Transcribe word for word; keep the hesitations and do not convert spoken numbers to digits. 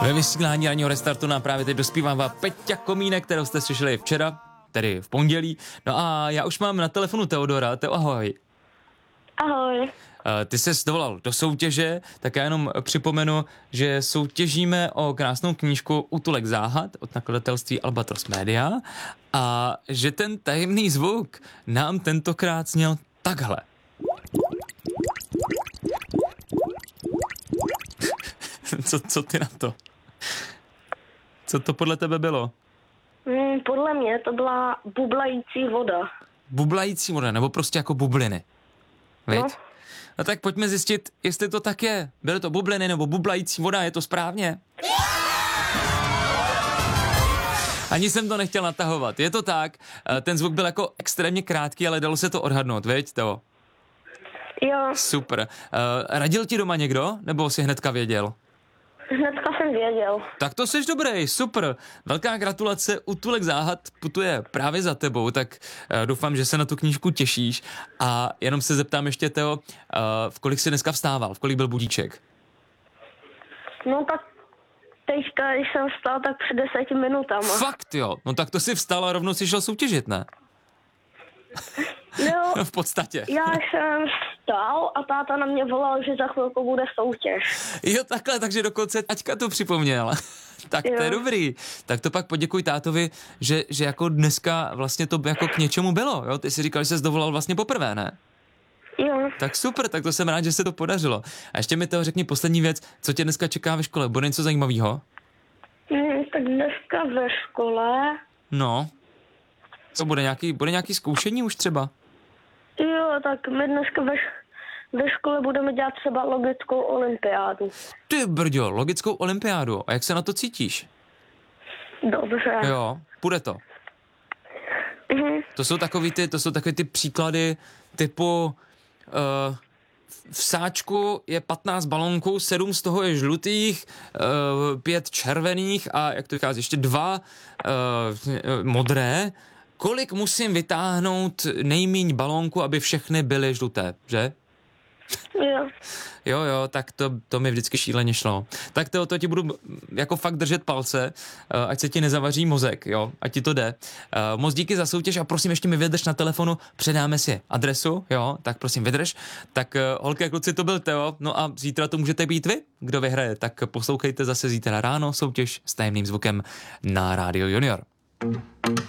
Ve vysílání ranního restartu nám právě teď dospívává Peťa Komínek, kterou jste slyšeli včera, tedy v pondělí. No a já už mám na telefonu Teodora. Teo, ahoj. Ahoj. Ty ses dovolal do soutěže, tak já jenom připomenu, že soutěžíme o krásnou knížku Útulek záhad od nakladatelství Albatros Media a že ten tajemný zvuk nám tentokrát zněl takhle. co, co ty na to? Co to podle tebe bylo? Mm, podle mě to byla bublající voda. Bublající voda, nebo prostě jako bubliny. Viď? No. No tak pojďme zjistit, jestli to tak je. Byly to bubliny nebo bublající voda, je to správně? Ani jsem to nechtěl natahovat. Je to tak, ten zvuk byl jako extrémně krátký, ale dalo se to odhadnout, viď, Teo? Jo, Super. Uh, radil ti doma někdo, nebo jsi hnedka věděl? hnedka jsem věděl. Tak to jsi dobrý, super. Velká gratulace, Útulek záhad putuje právě za tebou, tak uh, doufám, že se na tu knížku těšíš. A jenom se zeptám ještě, Teo, uh, v kolik jsi dneska vstával, v kolik byl budíček? No tak teďka, když jsem vstal, tak před deseti minutama. Fakt jo, no tak to si vstal a rovnou si šel soutěžit, ne? Jo, No v podstatě. já jsem vstal a táta na mě volal, že za chvilku bude soutěž. Jo, takhle, takže dokonce taťka to připomněl. Tak to je Jo. dobrý. Tak to pak poděkuj tátovi, že, že jako dneska vlastně to jako k něčemu bylo, jo? Ty si říkal, že jsi dovolal vlastně poprvé, ne? Jo, Tak super, tak to jsem rád, že se to podařilo. A ještě mi to řekni poslední věc, co tě dneska čeká ve škole, bude něco zajímavého? mm, tak dneska ve škole, No. Co bude nějaký, bude nějaký zkoušení už třeba? jo, tak my dneska ve, ve škole budeme dělat třeba logickou olympiádu. Ty brďo, logickou olympiádu. A jak se na to cítíš? Dobře. Jo, půjde to. Mhm. To jsou takový ty, to jsou takový ty příklady typu uh, v sáčku je patnáct balonků, sedm z toho je žlutých, uh, pět červených a jak to říkáš, ještě dva uh, modré. Kolik musím vytáhnout nejmíň balónku, aby všechny byly žluté, že? Jo, Jo, jo, tak to, to mi vždycky šíleně šlo. Tak to, to ti budu jako fakt držet palce, uh, ať se ti nezavaří mozek, jo, ať ti to jde. Uh, moc díky za soutěž a prosím, ještě mi vydrž na telefonu, předáme si adresu, jo, tak prosím vydrž. Tak uh, holky a kluci, to byl Teo, no a zítra to můžete být vy, kdo vyhraje, tak poslouchejte zase zítra ráno soutěž s tajemným zvukem na Rádio Junior.